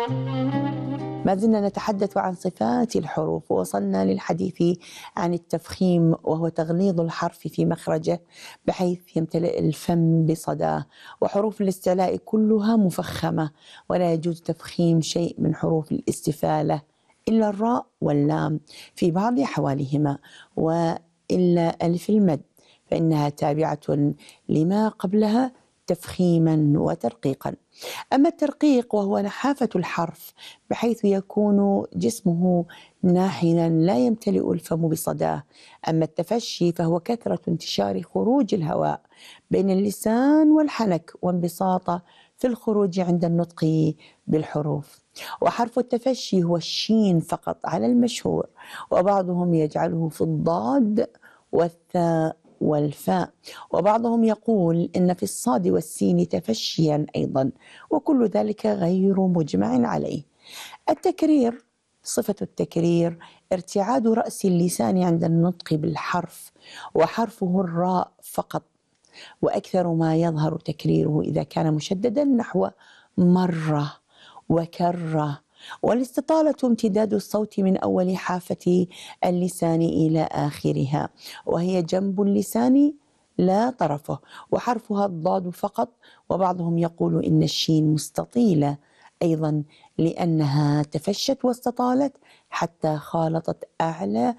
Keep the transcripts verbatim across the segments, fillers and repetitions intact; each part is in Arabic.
ما زلنا نتحدث عن صفات الحروف، ووصلنا للحديث عن التفخيم، وهو تغليظ الحرف في مخرجه بحيث يمتلئ الفم بصداه. وحروف الاستعلاء كلها مفخمة، ولا يجوز تفخيم شيء من حروف الاستفالة إلا الراء واللام في بعض أحوالهما، وإلا ألف المد فإنها تابعة لما قبلها تفخيما وترقيقا. أما الترقيق وهو نحافة الحرف بحيث يكون جسمه ناحلا لا يمتلئ الفم بصداه. أما التفشي فهو كثرة انتشار خروج الهواء بين اللسان والحنك وانبساطه في الخروج عند النطق بالحروف. وحرف التفشي هو الشين فقط على المشهور، وبعضهم يجعله في الضاد والثاء والفاء، وبعضهم يقول إن في الصاد والسين تفشيا أيضا، وكل ذلك غير مجمع عليه. التكرير، صفة التكرير ارتعاد رأس اللسان عند النطق بالحرف، وحرفه الراء فقط، وأكثر ما يظهر تكريره إذا كان مشددا نحو مرة وكرة. والاستطالة امتداد الصوت من أول حافة اللسان إلى آخرها، وهي جنب اللسان لا طرفه، وحرفها الضاد فقط. وبعضهم يقول إن الشين مستطيلة أيضا لأنها تفشت واستطالت حتى خالطت أعلى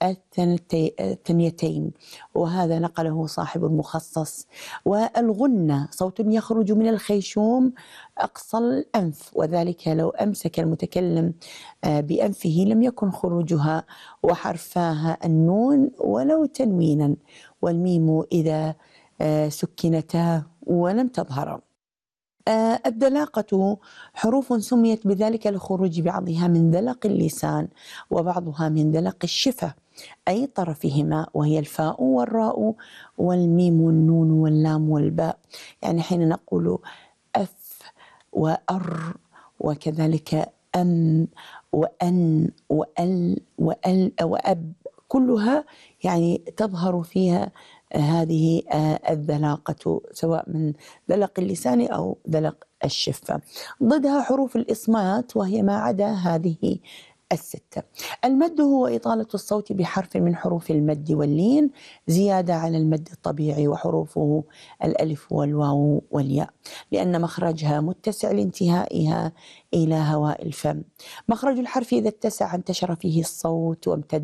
الثنيتين، وهذا نقله صاحب المخصص. والغنة صوت يخرج من الخيشوم أقصى الأنف، وذلك لو أمسك المتكلم بأنفه لم يكن خروجها، وحرفاها النون ولو تنوينا، والميم إذا سكنتا ولم تظهر. الدلاقة حروف سميت بذلك لخروج بعضها من ذلق اللسان وبعضها من ذلق الشفة أي طرفهما، وهي الفاء والراء والميم والنون واللام والباء. يعني حين نقول أف وأر وكذلك أم وأن وأل وأل وأب، كلها يعني تظهر فيها هذه الذلاقة سواء من ذلق اللسان أو ذلق الشفة. ضدها حروف الإصمات وهي ما عدا هذه الستة. المد هو إطالة الصوت بحرف من حروف المد واللين زيادة على المد الطبيعي، وحروفه الألف والواو والياء لأن مخرجها متسع لانتهائها إلى هواء الفم. مخرج الحرف إذا اتسع انتشر فيه الصوت وامتد